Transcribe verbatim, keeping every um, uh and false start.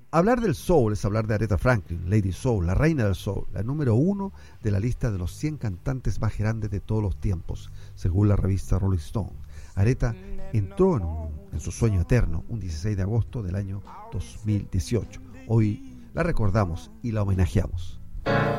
Hablar del soul es hablar de Aretha Franklin, Lady Soul, la reina del soul, la número uno de la lista de los cien cantantes más grandes de todos los tiempos, según la revista Rolling Stone. Aretha entró en, un, en su sueño eterno un dieciséis de agosto del año dos mil dieciocho. Hoy la recordamos y la homenajeamos.